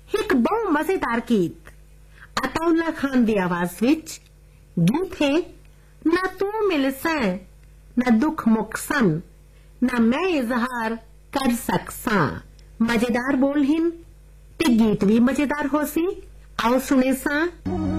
एक बहु मजेदार गीत अताउल्ला खान दी आवाज विच। गीत है ना तू मिल सै ना दुख मुक सन ना मैं इजहार कर सकसां। मजेदार बोल हिन ते गीत भी मजेदार हो सी। आओ सुने सा।